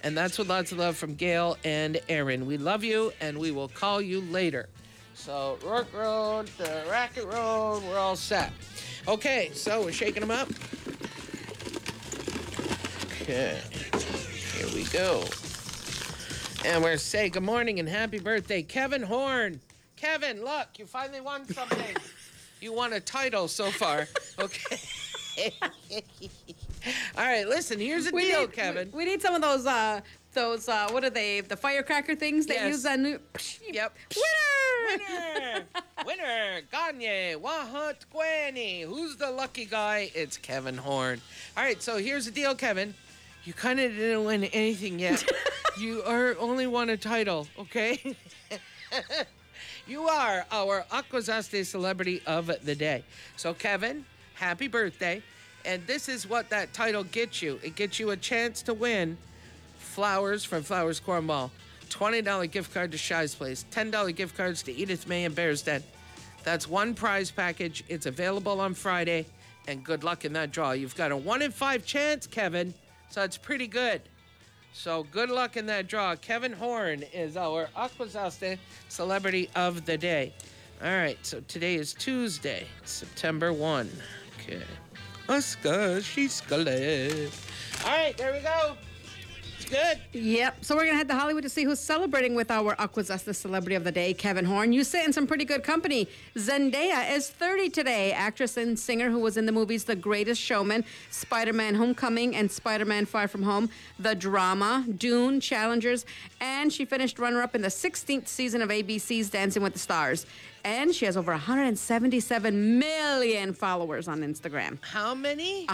And that's with lots of love from Gail and Aaron. We love you, and we will call you later. So, Rourke Road, the Racket Road, we're all set. Okay, so we're shaking them up. Okay, here we go. And we're saying good morning and happy birthday, Kevin Horn. Kevin, look, you finally won something. You won a title so far. Okay. All right, listen, here's the deal, Kevin. We need some of those, what are they, the firecracker things that use that new... Yep. Winner, Gagne, Wahatquani. Who's the lucky guy? It's Kevin Horn. All right, so here's the deal, Kevin. You kind of didn't win anything yet. You only won a title, okay? You are our Aquazaste Celebrity of the Day. So, Kevin, happy birthday. And this is what that title gets you. It gets you a chance to win flowers from Flowers Cornwall, $20 gift card to Shy's Place, $10 gift cards to Edith May and Bear's Den. That's one prize package. It's available on Friday, and good luck in that draw. You've got a 1 in 5 chance, Kevin, so it's pretty good. So good luck in that draw. Kevin Horn is our Aquazaste Celebrity of the Day. All right, so today is Tuesday, September 1. Okay. Oscar, she's good. All right, there we go. It's good. Yep. So we're going to head to Hollywood to see who's celebrating with our Aquazusta Celebrity of the Day, Kevin Horn. You sit in some pretty good company. Zendaya is 30 today. Actress and singer who was in the movies The Greatest Showman, Spider-Man Homecoming, and Spider-Man Far From Home, The Drama, Dune, Challengers, and she finished runner-up in the 16th season of ABC's Dancing with the Stars. And she has over 177 million followers on Instagram. How many?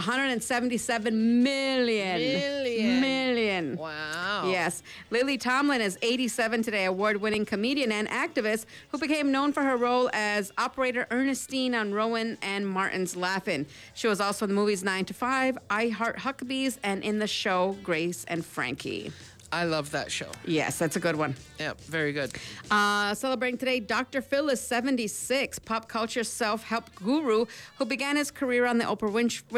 177 million. Million. Wow. Yes. Lily Tomlin is 87 today, award-winning comedian and activist who became known for her role as Operator Ernestine on Rowan and Martin's Laugh-In. She was also in the movies 9 to 5, I Heart Huckabees, and in the show Grace and Frankie. I love that show. Yes, that's a good one. Yep, very good. Celebrating today, Dr. Phil is 76, pop culture self-help guru who began his career on the Oprah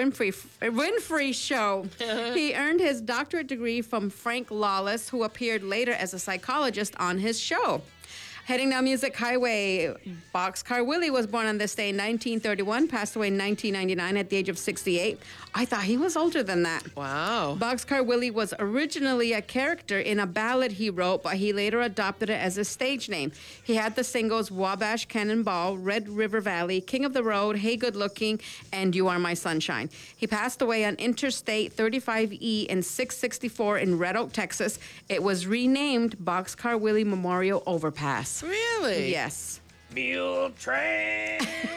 Winfrey Show. He earned his doctorate degree from Frank Lawless, who appeared later as a psychologist on his show. Heading down Music Highway, Boxcar Willie was born on this day in 1931, passed away in 1999 at the age of 68. I thought he was older than that. Wow. Boxcar Willie was originally a character in a ballad he wrote, but he later adopted it as a stage name. He had the singles Wabash Cannonball, Red River Valley, King of the Road, Hey Good Looking, and You Are My Sunshine. He passed away on Interstate 35E in 664 in Red Oak, Texas. It was renamed Boxcar Willie Memorial Overpass. Really? Yes. Mule train.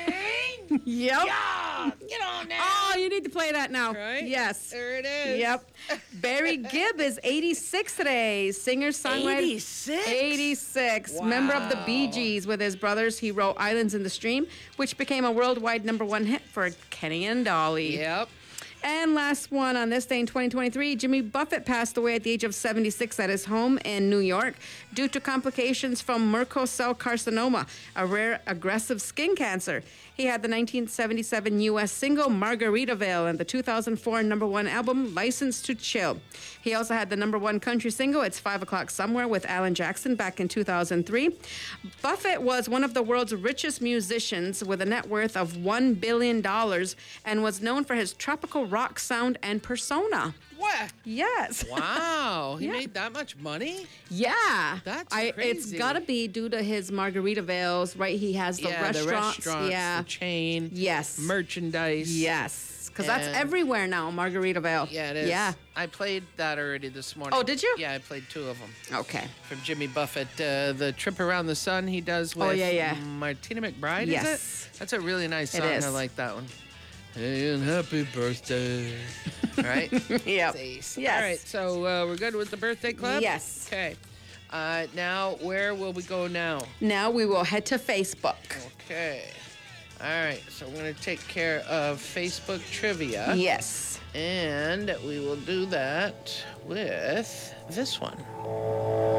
Yep. Yeah. Get on now. Oh, you need to play that now. Right? Yes. There it is. Yep. Barry Gibb is 86 today. Singer, songwriter. 86? 86. Wow. Member of the Bee Gees. With his brothers, he wrote Islands in the Stream, which became a worldwide #1 hit for Kenny and Dolly. Yep. And last one on this day in 2023, Jimmy Buffett passed away at the age of 76 at his home in New York due to complications from Merkel cell carcinoma, a rare aggressive skin cancer. He had the 1977 U.S. single Margaritaville and the 2004 #1 album License to Chill. He also had the #1 country single It's 5 O'Clock Somewhere with Alan Jackson back in 2003. Buffett was one of the world's richest musicians with a net worth of $1 billion and was known for his tropical rock sound and persona. What? Yes. Wow. He Yeah. made that much money? Yeah. That's It's crazy. got to be due to his Margaritaville's, right? He has the restaurants. The chain. Yes. Merchandise. Yes. Because that's And- everywhere now, Margaritaville. Yeah, it is. Yeah. I played that already this morning. Oh, did you? Yeah, I played 2 of them. Okay. From Jimmy Buffett, the Trip Around the Sun he does with yeah. Martina McBride, Yes. is it? That's a really nice It song. is. I like that one. Hey, and happy birthday. Right? Yep. Yes. Yes. All right, so we're good with the birthday club? Yes. Okay. Now, where will we go now? Now we will head to Facebook. Okay. All right, so we're going to take care of Facebook trivia. Yes. And we will do that with this one.